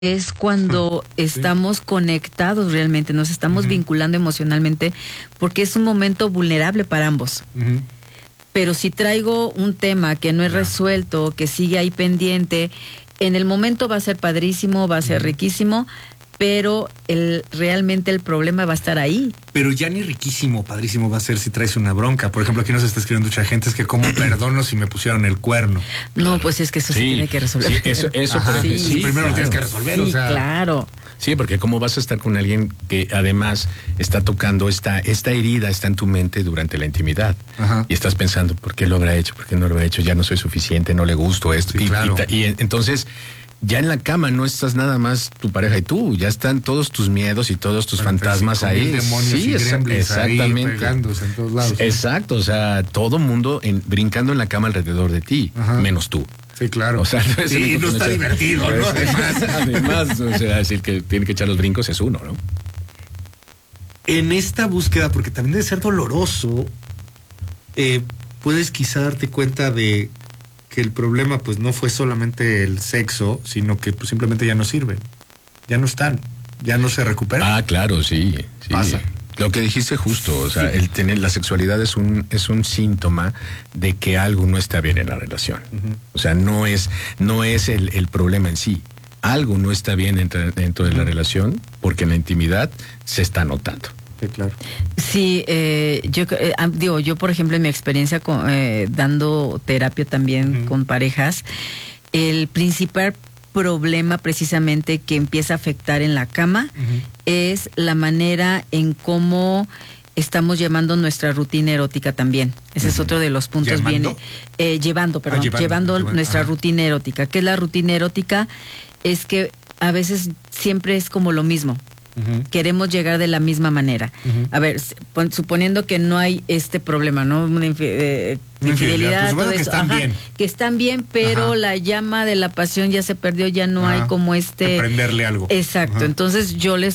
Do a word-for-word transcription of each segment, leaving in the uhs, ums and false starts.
es cuando sí. estamos conectados realmente, nos estamos uh-huh. vinculando emocionalmente, porque es un momento vulnerable para ambos. Uh-huh. Pero si traigo un tema que no es yeah. resuelto, que sigue ahí pendiente, en el momento va a ser padrísimo, va a ser uh-huh. riquísimo, pero el, realmente el problema va a estar ahí. Pero ya ni riquísimo, padrísimo va a ser si traes una bronca. Por ejemplo, aquí nos está escribiendo mucha gente, es que cómo perdono si me pusieron el cuerno. No, pues es que eso sí, se tiene que resolver. Sí, eso, eso Ajá, sí, sí, primero claro. lo tienes que resolver. Sí, o sea. claro. Sí, porque cómo vas a estar con alguien que además está tocando esta, esta herida, está en tu mente durante la intimidad. Ajá. Y estás pensando, ¿por qué lo habrá hecho? ¿Por qué no lo habrá hecho? Ya no soy suficiente, no le gusto esto. Sí, y, claro. y, y entonces... Ya en la cama no estás nada más tu pareja y tú, ya están todos tus miedos y todos tus fantasmas ahí. Sí, es, exactamente. Ahí pegándose en todos lados. Exacto, o sea, todo mundo en, brincando en la cama alrededor de ti, Ajá. menos tú. Sí, claro. O sea, no es sí, no está hecho. divertido, ¿no? Además, además, o sea, decir que tiene que echar los brincos es uno, ¿no? En esta búsqueda, porque también debe ser doloroso, eh, puedes quizá darte cuenta de que el problema pues no fue solamente el sexo, sino que pues simplemente ya no sirven, ya no están, ya no se recuperan. Ah, claro, sí, sí. Pasa. Lo que dijiste justo, o sea, sí. el tener la sexualidad es un es un síntoma de que algo no está bien en la relación. Uh-huh. O sea, no es no es el, el problema en sí. Algo no está bien dentro, dentro de uh-huh. la relación porque en la intimidad se está notando. Sí, claro. Sí, eh, yo eh, digo, yo por ejemplo en mi experiencia con, eh, dando terapia también uh-huh. con parejas, el principal problema precisamente que empieza a afectar en la cama uh-huh. es la manera en cómo estamos llevando nuestra rutina erótica también. Ese uh-huh. es otro de los puntos. ¿Llevando? Viene eh, llevando, perdón, ah, llevando, llevando, llevando nuestra Ajá. rutina erótica. ¿Qué es la rutina erótica? Es que a veces siempre es como lo mismo. Uh-huh. Queremos llegar de la misma manera. Uh-huh. A ver, suponiendo que no hay este problema, ¿no? Una infi- eh, infidelidad, pues, todo que eso. están Ajá, bien. Que están bien, pero Ajá. la llama de la pasión ya se perdió, ya no Ajá. hay como este... De prenderle algo. Exacto. Ajá. Entonces yo les,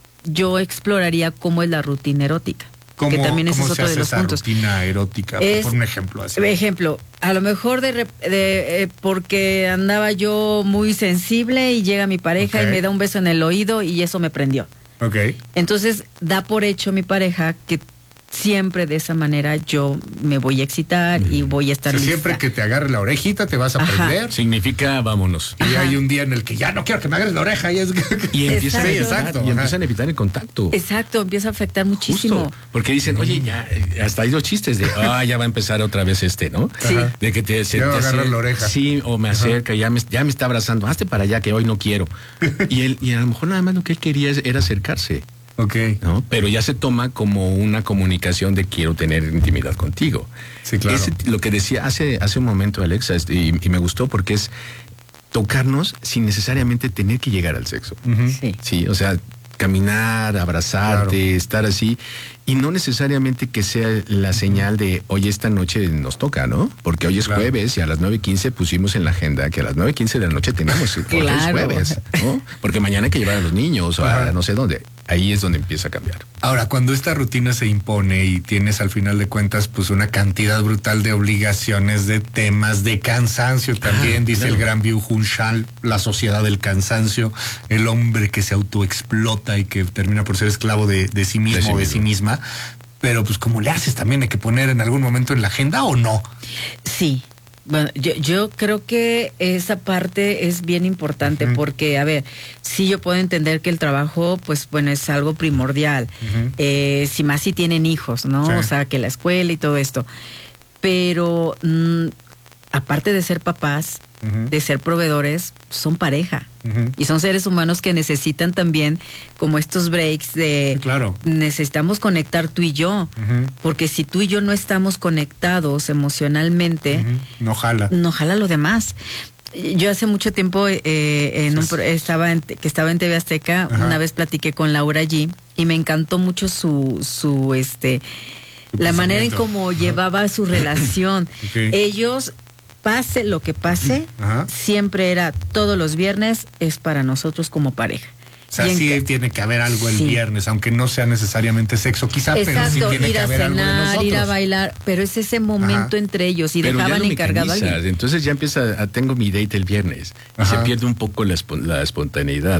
yo exploraría cómo es la rutina erótica. ¿Cómo, que también ese ¿cómo es otro se hace de los esa puntos. rutina erótica? Es, por un ejemplo así. Ejemplo, a lo mejor de, de eh, porque andaba yo muy sensible y llega mi pareja okay. y me da un beso en el oído y eso me prendió. Okay. Entonces da por hecho mi pareja que siempre de esa manera yo me voy a excitar mm. y voy a estar o sea, lista. Siempre que te agarre la orejita te vas a Ajá. prender. Significa vámonos. Y Ajá. hay un día en el que ya no quiero que me agarres la oreja. Y, es... y empiezan, sí, exacto. y empiezan a evitar el contacto. Exacto, empieza a afectar muchísimo. Justo, porque dicen, oye, ya, hasta hay los chistes de, ah, ya va a empezar otra vez este, ¿no? Sí. De que te, se, te acerca la oreja. Sí, o me acerca, ya me, ya me está abrazando, hazte para allá que hoy no quiero. y, él, y a lo mejor nada más lo que él quería era acercarse. Okay. ¿No? Pero ya se toma como una comunicación de quiero tener intimidad contigo. Sí, claro. Ese, lo que decía hace, hace un momento Alexa, y, y me gustó porque es tocarnos sin necesariamente tener que llegar al sexo. Uh-huh. Sí. Sí, o sea, caminar, abrazarte, claro. estar así, y no necesariamente que sea la señal de hoy esta noche nos toca, ¿no? Porque hoy es claro. jueves y a las nueve quince pusimos en la agenda que a las nueve quince de la noche tenemos, porque claro. es jueves, ¿no? Porque mañana hay que llevar a los niños o a no sé dónde. Ahí es donde empieza a cambiar. Ahora, cuando esta rutina se impone y tienes al final de cuentas pues una cantidad brutal de obligaciones, de temas, de cansancio también, ah, dice claro. el gran Byung-Chul Han, la sociedad del cansancio, el hombre que se autoexplota y que termina por ser esclavo de, de sí mismo de sí o de sí misma, pero pues como le haces también hay que poner en algún momento en la agenda o no. Sí. Bueno, yo, yo creo que esa parte es bien importante uh-huh. porque, a ver, sí yo puedo entender que el trabajo, pues, bueno, es algo primordial. Uh-huh. Eh, si más si tienen hijos, ¿no? Sí. O sea, que la escuela y todo esto. Pero, mmm, aparte de ser papás, uh-huh. de ser proveedores, son pareja. Uh-huh. Y son seres humanos que necesitan también como estos breaks de... Sí, claro. Necesitamos conectar tú y yo. Uh-huh. Porque si tú y yo no estamos conectados emocionalmente... Uh-huh. No jala. No jala lo demás. Yo hace mucho tiempo eh, en un, estaba en, que estaba en T V Azteca, uh-huh. una vez platiqué con Laura G. Y me encantó mucho su... su este la manera en cómo uh-huh. llevaba su relación. Okay. Ellos... Pase lo que pase, Ajá. siempre era todos los viernes es para nosotros como pareja. O sea, sí que... tiene que haber algo el sí. viernes, aunque no sea necesariamente sexo, quizá, Exacto, pero sí tiene ir que a haber cenar, algo de nosotros. ir a bailar, pero es ese momento Ajá. entre ellos y pero dejaban encargado a alguien. Entonces ya empieza, a, tengo mi date el viernes Ajá. y se pierde un poco la, la espontaneidad,